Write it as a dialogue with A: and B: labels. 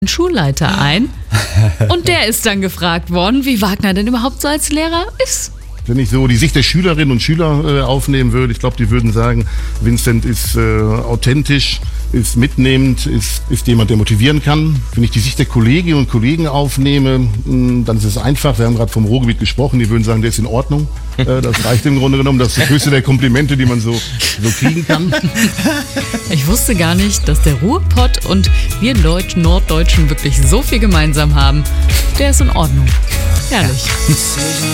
A: Schulleiter ein und der ist dann gefragt worden, wie Wagner denn überhaupt so als Lehrer ist.
B: Wenn ich so die Sicht der Schülerinnen und Schüler aufnehmen würde, ich glaube, die würden sagen, Vincent ist authentisch, ist mitnehmend, ist jemand, der motivieren kann. Wenn ich die Sicht der Kolleginnen und Kollegen aufnehme, dann ist es einfach. Wir haben gerade vom Ruhrgebiet gesprochen, die würden sagen, der ist in Ordnung. Das reicht im Grunde genommen. Das ist das höchste der Komplimente, die man so kriegen kann.
A: Ich wusste gar nicht, dass der Ruhrpott und wir Norddeutschen wirklich so viel gemeinsam haben. Der ist in Ordnung. Herrlich.